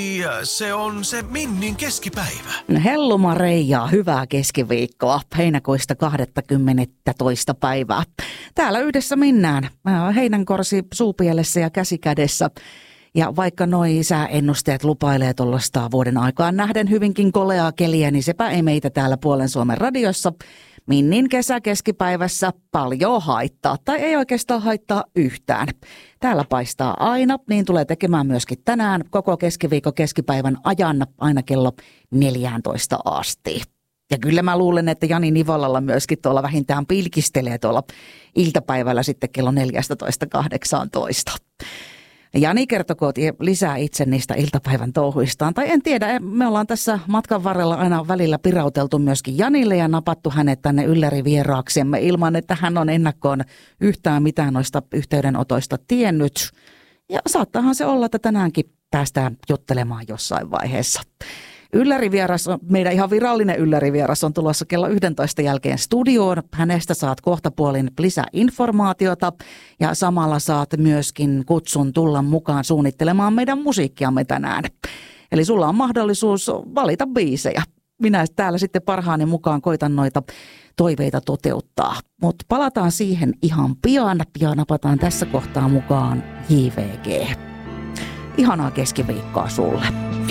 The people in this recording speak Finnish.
Ja se on se Minnin keskipäivä. Helluma Reijaa, hyvää keskiviikkoa, heinäkuista 20. päivää. Täällä yhdessä mennään, heinänkorsi suupielessä ja käsikädessä. Ja vaikka noi sääennusteet lupailee tuollaista vuoden aikaan nähden hyvinkin koleaa keliä, niin sepä ei meitä täällä Puolen Suomen radiossa Minnin kesäkeskipäivässä paljon haittaa, tai ei oikeastaan haittaa yhtään. Täällä paistaa aina, niin tulee tekemään myöskin tänään koko keskiviikon keskipäivän ajan aina kello 14 asti. Ja kyllä mä luulen, että Jani Nivolalla myöskin tuolla vähintään pilkistelee tuolla iltapäivällä sitten kello 14.18. Jani kertokoot lisää itse niistä iltapäivän touhuistaan. Tai en tiedä, me ollaan tässä matkan varrella aina välillä pirauteltu myöskin Janille ja napattu hänet tänne yllärivieraaksemme ilman, että hän on ennakkoon yhtään mitään noista yhteydenotoista tiennyt. Ja saattaahan se olla, että tänäänkin päästään juttelemaan jossain vaiheessa. Yllärivieras, meidän ihan virallinen yllärivieras on tulossa kello 11 jälkeen studioon. Hänestä saat kohtapuolin lisäinformaatiota ja samalla saat myöskin kutsun tulla mukaan suunnittelemaan meidän musiikkiamme tänään. Eli sulla on mahdollisuus valita biisejä. Minä täällä sitten parhaani mukaan koitan noita toiveita toteuttaa. Mutta palataan siihen ihan pian ja napataan tässä kohtaa mukaan JVG. Ihanaa keskiviikkoa sulle.